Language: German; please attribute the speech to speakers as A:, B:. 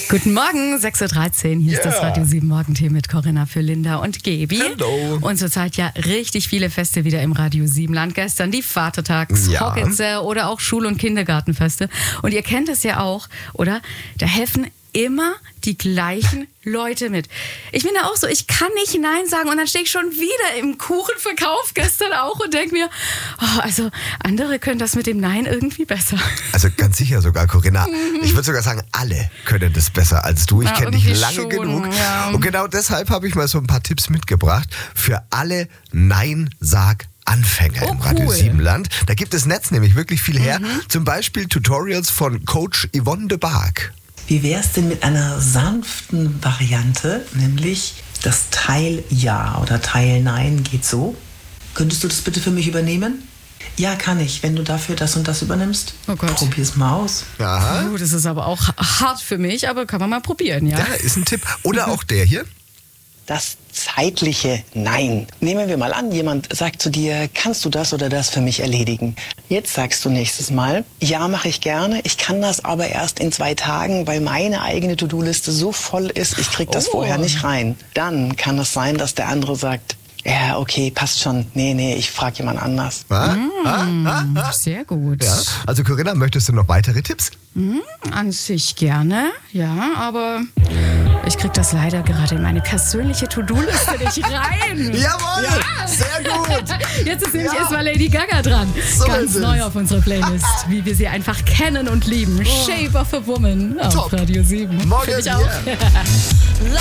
A: Guten Morgen, 6.13 Uhr. Hier ist das Radio 7 Morgentee mit Corinna für Linda und Gebi.
B: Hallo.
A: Und zurzeit ja richtig viele Feste wieder im Radio 7 Land. Gestern die Vatertags-, Hockitzer oder auch Schul- und Kindergartenfeste. Und ihr kennt es ja auch, oder? Da helfen immer die gleichen Leute mit. Ich bin da auch so, ich kann nicht Nein sagen und dann stehe ich schon wieder im Kuchenverkauf gestern auch und denke mir, also andere können das mit dem Nein irgendwie besser.
B: Also ganz sicher sogar, Corinna. Ich würde sogar sagen, alle können das besser als du. Ich kenne dich lange
A: schon,
B: genug.
A: Ja.
B: Und genau deshalb habe ich mal so ein paar Tipps mitgebracht für alle Nein-Sag-Anfänger im Radio 7 Land. Da gibt das Netz nämlich wirklich viel her. Zum Beispiel Tutorials von Coach Yvonne de Barg.
C: Wie wäre es denn mit einer sanften Variante, nämlich das Teil Ja oder Teil Nein geht so? Könntest du das bitte für mich übernehmen? Ja, kann ich, wenn du dafür das und das übernimmst.
A: Oh Gott.
C: Probier's mal aus.
B: Aha.
A: Das ist aber auch hart für mich, aber kann man mal probieren, ja.
B: Ja, ist ein Tipp. Oder auch der hier.
D: Das zeitliche Nein. Nehmen wir mal an, jemand sagt zu dir, kannst du das oder das für mich erledigen? Jetzt sagst du nächstes Mal, ja, mache ich gerne. Ich kann das aber erst in 2 Tagen, weil meine eigene To-Do-Liste so voll ist, ich krieg das vorher nicht rein. Dann kann es sein, dass der andere sagt, ja, okay, passt schon. Nee, ich frage jemand anders.
A: Sehr gut.
B: Ja. Also Corinna, möchtest du noch weitere Tipps?
A: An sich gerne, ja, aber ich krieg das leider gerade in meine persönliche To-Do-Liste nicht rein.
B: Jawohl, sehr gut.
A: Jetzt ist nämlich erstmal Lady Gaga dran.
B: So
A: Ganz
B: ist es.
A: neu auf unserer Playlist, wie wir sie einfach kennen und lieben. Shape of a Woman auf
B: Top.
A: Radio 7.
B: Morgen
A: Find ich
B: wieder.
A: auch.